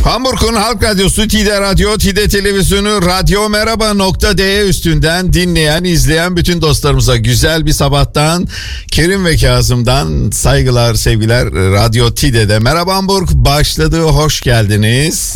Hamburg'un Halk Radyosu, Tide Radyo, Tide Televizyonu, Radyo Merhaba.de üstünden dinleyen, izleyen bütün dostlarımıza güzel bir sabahtan Kerim ve Kazım'dan saygılar, sevgiler. Radyo Tide'de Merhaba Hamburg başladı. Hoş geldiniz.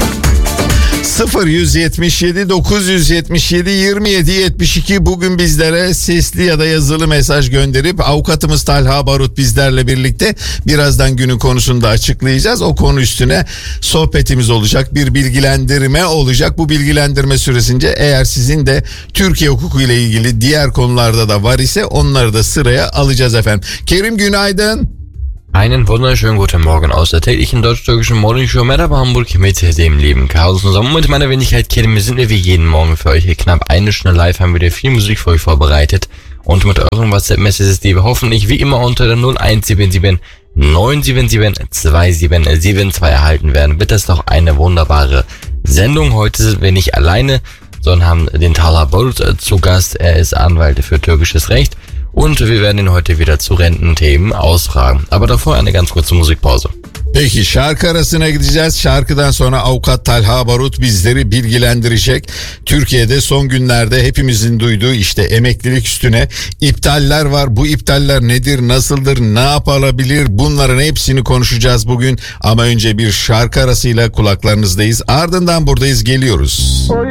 0177 977 27 72 bugün bizlere sesli ya da yazılı mesaj gönderip avukatımız Talha Barut bizlerle birlikte birazdan günün konusunu da açıklayacağız. O konu üstüne sohbetimiz olacak, bir bilgilendirme olacak. Bu bilgilendirme süresince eğer sizin de Türkiye hukuku ile ilgili diğer konularda da var ise onları da sıraya alacağız efendim. Kerim günaydın. Einen wunderschönen guten Morgen aus der täglichen deutsch-türkischen Morning Show Merhaba Hamburg mit dem lieben Chaos. Zusammen mit meiner Wenigkeit Kerim sind wir wie jeden Morgen für euch hier knapp eine Stunde live, haben wieder viel Musik für euch vorbereitet. Und mit euren WhatsApp-Messages, die wir hoffentlich wie immer unter der 0177 977 2772 erhalten werden, wird das doch eine wunderbare Sendung. Heute sind wir nicht alleine, sondern haben den Talha Barut zu Gast. Er ist Anwalt für türkisches Recht. Und wir werden ihn heute wieder zu Rententhemen ausfragen. Aber davor eine ganz kurze Musikpause. Peki şarkı arasına gideceğiz. Şarkıdan sonra avukat Talha Barut bizleri bilgilendirecek. Türkiye'de son günlerde hepimizin duyduğu işte emeklilik üstüne iptaller var. Bu iptaller nedir, nasıldır, ne yapılabilir? Bunların hepsini konuşacağız bugün. Ama önce bir şarkı arasıyla kulaklarınızdayız. Ardından buradayız, geliyoruz.